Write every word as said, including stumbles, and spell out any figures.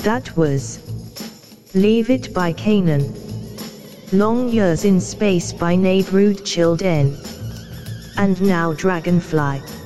That was Leave It by Kanan. Long Years in Space by Nave Childen. And now Dragonfly.